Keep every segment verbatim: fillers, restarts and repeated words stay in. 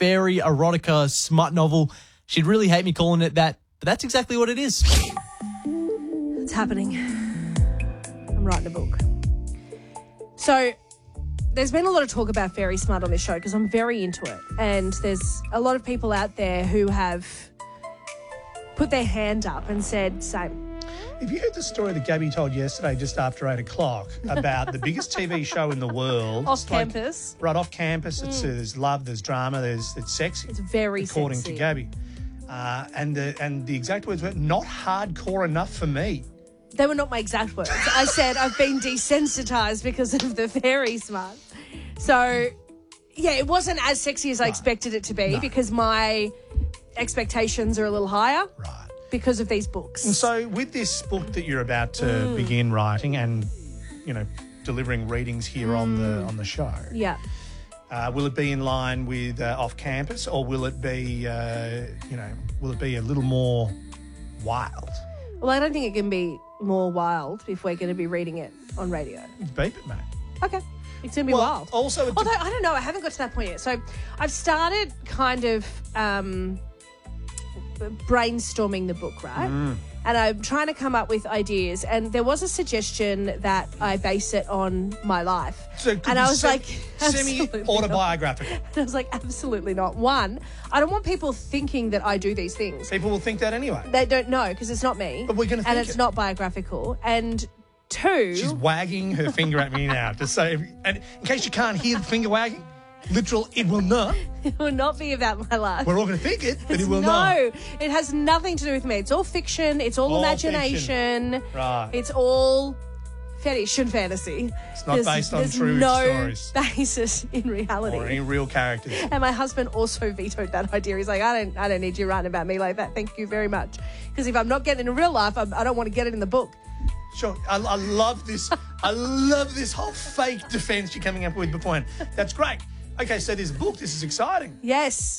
fairy erotica smut novel. She'd really hate me calling it that, but that's exactly what it is. It's happening. I'm writing a book. So there's been a lot of talk about fairy smut on this show because I'm very into it. And there's a lot of people out there who have put their hand up and said, same. If you heard the story that Gabby told yesterday just after eight o'clock about the biggest T V show in the world. Off campus. Like, right, off campus. It's, uh, there's love, there's drama, there's it's sexy. It's very according sexy. to Gabby. Uh, and, the, and the exact words were, not hardcore enough for me. They were not my exact words. I said I've been desensitized because of the fairy smut. So, yeah, it wasn't as sexy as I expected it to be No. because my expectations are a little higher. Right. Because of these books. And so with this book that you're about to Mm. begin writing and, you know, delivering readings here mm. on the on the show, yeah, uh, will it be in line with uh, off campus, or will it be, uh, you know, will it be a little more wild? Well, I don't think it can be more wild if we're going to be reading it on radio. Beep it, mate. Okay. It's going to be well, wild. Also, Although, I don't know. I haven't got to that point yet. So I've started kind of um, brainstorming the book, right? Mm. And I'm trying to come up with ideas. And there was a suggestion that I base it on my life. So it could and be I was sem- like, semi-autobiographical. And I was like, absolutely not. One, I don't want people thinking that I do these things. People will think that anyway. They don't know because it's not me. But we're going to think And it's it. not biographical. And two... She's wagging her finger at me now to say, and in case you can't hear the finger wagging, literal, it will not. It will not be about my life. We're all going to think it, but it will no, not. No, it has nothing to do with me. It's all fiction. It's all, All imagination. fiction. Right. It's all fiction fantasy. It's not There's- based on there's true no stories. basis in reality. Or any real characters. And my husband also vetoed that idea. He's like, I don't, I don't need you writing about me like that. Thank you very much. Because if I'm not getting it in real life, I'm, I don't want to get it in the book. Sure, I, I love this. I love this whole fake defence you're coming up with beforehand. That's great. Okay, so this book, this is exciting. Yes,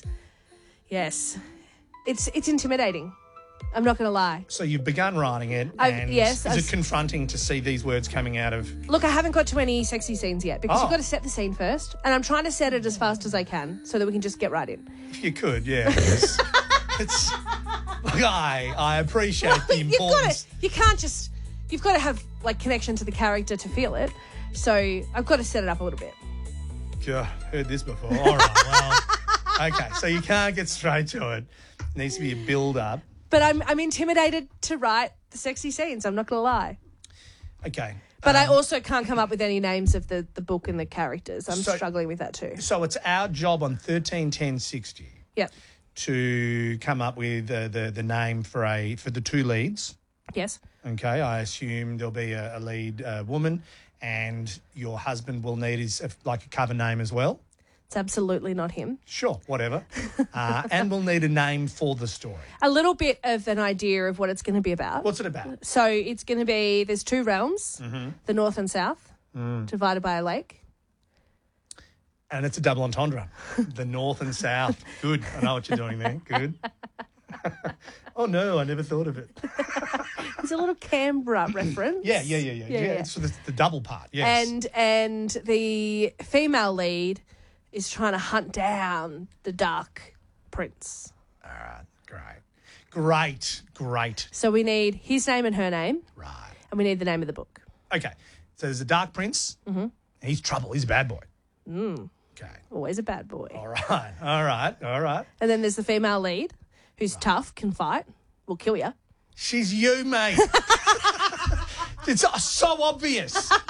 yes, it's it's intimidating. I'm not going to lie. So you've begun writing it, I've- and yes, is I've- it confronting to see these words coming out of... Look, I haven't got to any sexy scenes yet because Oh. you've got to set the scene first, and I'm trying to set it as fast as I can so that we can just get right in. If you could, yeah. It's... it's look, I, I appreciate the You've got importance. to. You can't just. You've got to have like connection to the character to feel it. So I've got to set it up a little bit. God, heard this before. All right, well, okay. So you can't get straight to it. It needs to be a build-up. But I'm I'm intimidated to write the sexy scenes. I'm not going to lie. Okay. But I um, also can't come up with any names of the, the book and the characters. I'm So- struggling with that too. So it's our job on thirteen ten sixty Yep. to come up with uh, the the name for a for the two leads. Yes. Okay, I assume there'll be a, a lead uh, woman, and your husband will need his uh, like a cover name as well. It's absolutely not him. Sure, whatever. uh, and we'll need a name for the story. A little bit of an idea of what it's going to be about. What's it about? So it's going to be, there's two realms, Mm-hmm. the north and south, Mm. divided by a lake. And it's a double entendre. The north and south. Good. I know what you're doing there. Good. Oh, no, I never thought of it. It's a little Canberra reference. Yeah, yeah, yeah, yeah. Yeah, yeah. it's the, the double part, yes. And and the female lead is trying to hunt down the Dark Prince. All right, great. Great, great. So we need his name and her name, Right. and we need the name of the book. Okay, so there's a Dark Prince. Mm-hmm. He's trouble. He's a bad boy. Mm. Okay. Always a bad boy. All right, all right, all right. And then there's the female lead, who's tough, can fight, will kill you. She's you, mate. It's so obvious.